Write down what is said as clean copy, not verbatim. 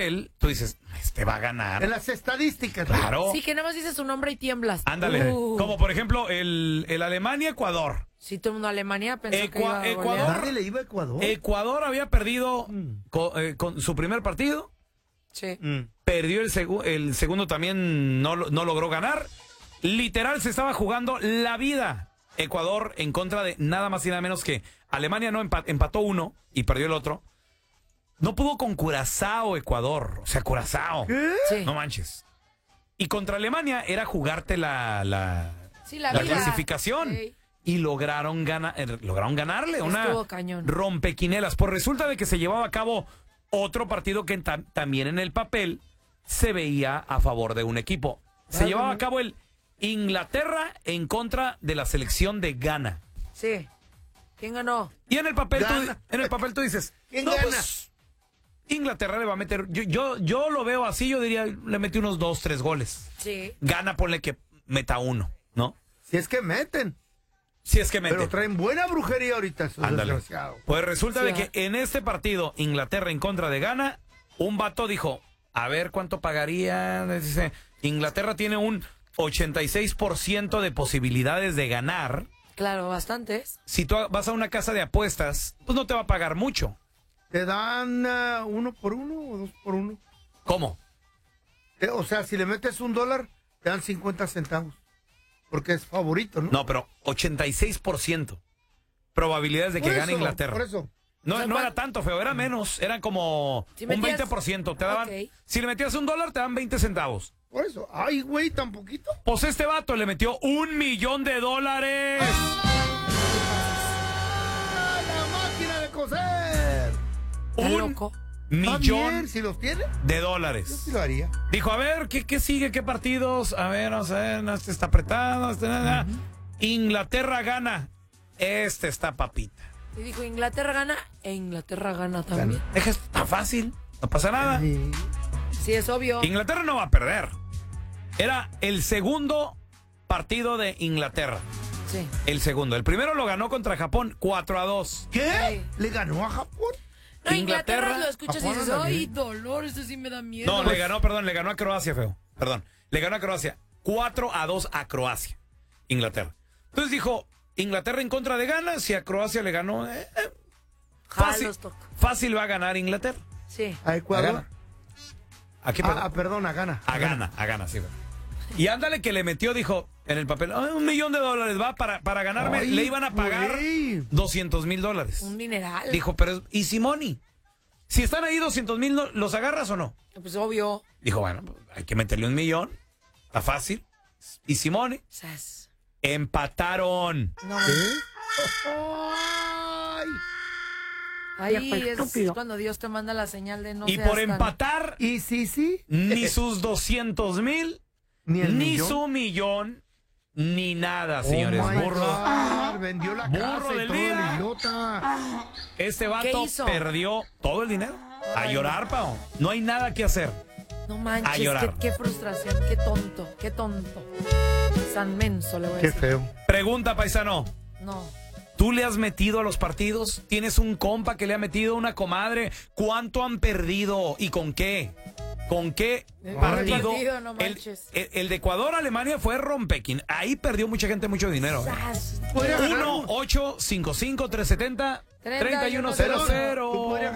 papel, tú dices, este va a ganar. En las estadísticas. Claro. Sí, que nada más dices su nombre y tiemblas. Ándale. Como por ejemplo el Alemania-Ecuador. Sí, todo el mundo Alemania pensó que iba a Ecuador. golear. ¿Nadie le iba a Ecuador? Ecuador había perdido con su primer partido. Sí. Perdió el segundo también, no logró ganar. Literal se estaba jugando la vida. Ecuador en contra de nada más y nada menos que Alemania. No empató uno y perdió el otro. No pudo con Curazao, Ecuador. O sea, Curazao. ¿Qué? Sí. No manches. Y contra Alemania era jugarte la Sí, la vida. clasificación. Sí. Y lograron ganarle. Estuvo Una cañón. rompequinelas. Pues resulta de que se llevaba a cabo otro partido que también en el papel se veía a favor de un equipo. Se llevaba a cabo el Inglaterra en contra de la selección de Ghana. Sí. ¿Quién ganó? Y en el papel tú dices, ¿Quién no, gana? pues, Inglaterra le va a meter, yo lo veo así, yo diría, le metió unos 2-3 goles. Sí. Gana, ponle que meta uno, ¿no? Si es que meten. Si es que mete. Pero traen buena brujería ahorita, esos Ándale. desgraciados. Pues resulta Sí, de que en este partido, Inglaterra en contra de Ghana, un vato dijo, a ver cuánto pagaría. Dice, Inglaterra tiene un 86% de posibilidades de ganar. Claro, bastantes. Si tú vas a una casa de apuestas, pues no te va a pagar mucho. ¿Te dan 1 por 1 o 2 por 1? ¿Cómo? O sea, si le metes $1, te dan 50 centavos. Porque es favorito, ¿no? No, pero 86% probabilidades de que Por gane eso, Inglaterra. Por eso. No, O sea, no era tanto, feo, era menos. Eran como Si un metías- 20%. Te daban, Ok. Si le metías $1, te dan 20 centavos. Por eso. Ay, güey, tan poquito. Pues este vato le metió $1,000,000. ¡Ah, la máquina de coser! Está Un loco. Está bien, millón si los tiene, de yo dólares. sí lo haría. Dijo, a ver, ¿qué sigue? ¿Qué partidos? A ver, vamos a ver, no, este está apretado. Inglaterra gana. Este está papita. Y dijo, Inglaterra gana, e Inglaterra gana también. Deja, está fácil, no pasa nada. Sí. Sí, es obvio. Inglaterra no va a perder. Era el segundo partido de Inglaterra. Sí. El segundo. El primero lo ganó contra Japón 4-2. ¿Qué? Ay. ¿Le ganó a Japón? No, Inglaterra, Inglaterra lo escuchas y Japón dices, también. ay, dolor, eso sí me da miedo. No, le ganó a Croacia, feo. Perdón. Le ganó a Croacia. 4-2 a Croacia. Inglaterra. Entonces dijo, Inglaterra en contra de Ghana, si a Croacia le ganó, fácil, Jalos toca. fácil va a ganar Inglaterra. Sí. A Ecuador. A Ghana. ¿A qué perdón? Perdón, a Ghana. A Ghana, sí. Y ándale que le metió, dijo, en el papel, $1,000,000 va para ganarme. Ay, le iban a pagar güey. $200,000. Un mineral. Dijo, pero es easy money. Si están ahí 200,000, ¿los agarras o no? Pues obvio. Dijo, bueno, pues, hay que meterle $1,000,000. Está fácil. Easy money. Sas. Empataron. No, Ay. ahí es cuando Dios te manda la señal de no Y seas por tan- empatar, ¿Y sí? ni sus 200,000, Ni el ni millón. su millón, ni nada, señores. Oh my Burro. God, vendió la Burro casa y del todo el día. idiota. Este ¿Qué vato hizo? perdió todo el dinero. A llorar, Pao. No hay nada que hacer. No A manches, llorar. qué frustración, qué tonto. San menso le voy a Qué decir. feo. Pregunta, paisano. No. ¿Tú le has metido a los partidos? ¿Tienes un compa que le ha metido, una comadre? ¿Cuánto han perdido y con qué? ¿Con qué El partido? partido, no El, manches. el de Ecuador-Alemania fue rompequín. Ahí perdió mucha gente mucho dinero. Sas. Podría ganar. 1-855-370-3100. Tú podrías